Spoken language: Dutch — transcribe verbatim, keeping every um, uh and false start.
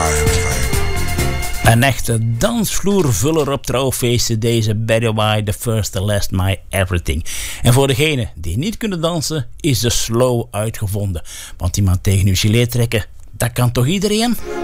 fire, fire. Een echte dansvloervuller op trouwfeesten, deze Barry White, The First, The Last, My Everything. En voor degenen die niet kunnen dansen, is de slow uitgevonden. Want iemand tegen uw gilet trekken, dat kan toch iedereen?